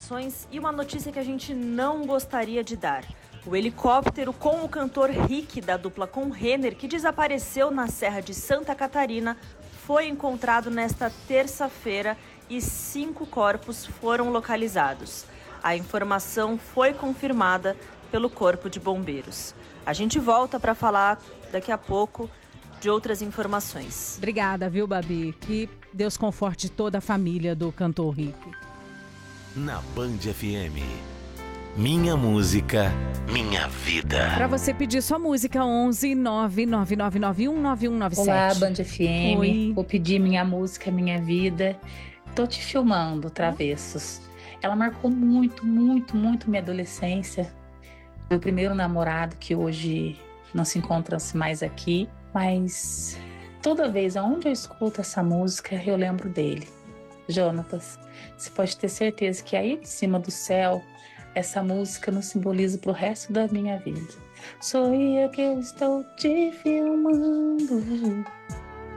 informações e uma notícia que a gente não gostaria de dar. O helicóptero com o cantor Rick, da dupla com Renner, que desapareceu na Serra de Santa Catarina, foi encontrado nesta terça-feira e 5 corpos foram localizados. A informação foi confirmada pelo Corpo de Bombeiros. A gente volta para falar daqui a pouco de outras informações. Obrigada, viu, Babi? Que Deus conforte toda a família do cantor Rick. Na Band FM. Minha música, minha vida. Para você pedir sua música, 11 999919197. Olá, Band FM. Oi. Vou pedir minha música, minha vida. Tô te filmando, Travessos. Ela marcou muito, muito, muito minha adolescência. Meu primeiro namorado, que hoje não se encontra mais aqui. Mas toda vez onde eu escuto essa música, eu lembro dele. Jonatas, você pode ter certeza que aí de cima do céu, essa música nos simboliza pro resto da minha vida. Sou eu que eu estou te filmando.